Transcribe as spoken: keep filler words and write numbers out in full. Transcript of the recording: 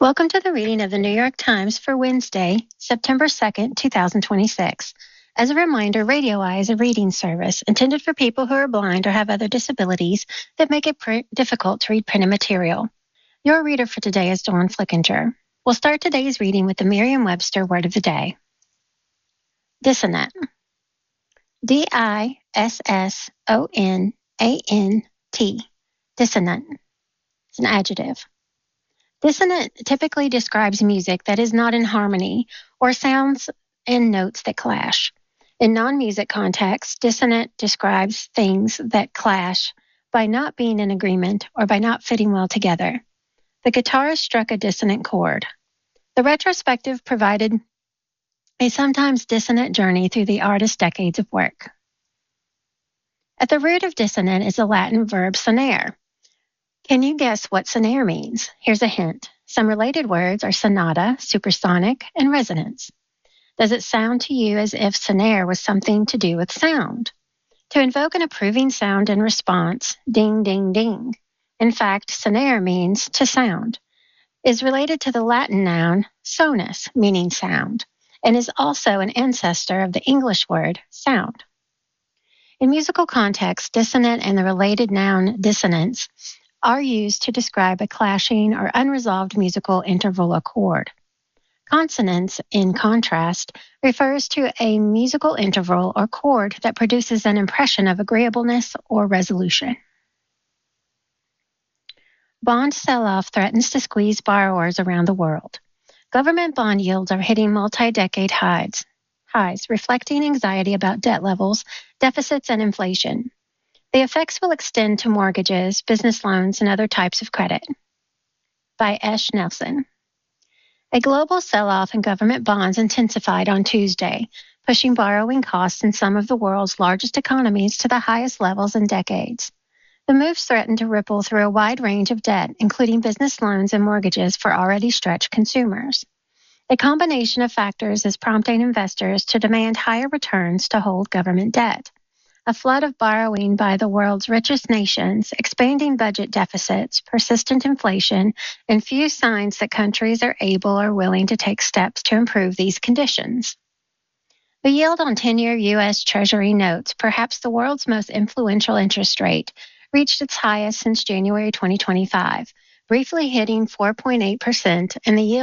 Welcome to the reading of the New York Times for Wednesday, September second, twenty twenty-six. As a reminder, Radio Eye is a reading service intended for people who are blind or have other disabilities that make it pr- difficult to read printed material. Your reader for today is Dawn Flickinger. We'll start today's reading with the Merriam-Webster word of the day. Dissonant. D I S S O N A N T. Dissonant. It's an adjective. Dissonant typically describes music that is not in harmony or sounds and notes that clash. In non-music contexts, dissonant describes things that clash by not being in agreement or by not fitting well together. The guitarist struck a dissonant chord. The retrospective provided a sometimes dissonant journey through the artist's decades of work. At the root of dissonant is the Latin verb sonare. Can you guess what sonare means? Here's a hint. Some related words are sonata, supersonic, and resonance. Does it sound to you as if sonare was something to do with sound? To invoke an approving sound in response, ding, ding, ding. In fact, sonare means to sound, is related to the Latin noun sonus, meaning sound, and is also an ancestor of the English word sound. In musical context, dissonant and the related noun dissonance are used to describe a clashing or unresolved musical interval or chord. Consonance, in contrast, refers to a musical interval or chord that produces an impression of agreeableness or resolution. Bond sell-off threatens to squeeze borrowers around the world. Government bond yields are hitting multi-decade highs, highs, reflecting anxiety about debt levels, deficits, and inflation. The effects will extend to mortgages, business loans, and other types of credit. By Esh Nelson. A global sell-off in government bonds intensified on Tuesday, pushing borrowing costs in some of the world's largest economies to the highest levels in decades. The moves threaten to ripple through a wide range of debt, including business loans and mortgages for already stretched consumers. A combination of factors is prompting investors to demand higher returns to hold government debt. A flood of borrowing by the world's richest nations, expanding budget deficits, persistent inflation, and few signs that countries are able or willing to take steps to improve these conditions. The yield on ten-year U S Treasury notes, perhaps the world's most influential interest rate, reached its highest since January twenty twenty-five, briefly hitting four point eight percent, and the yield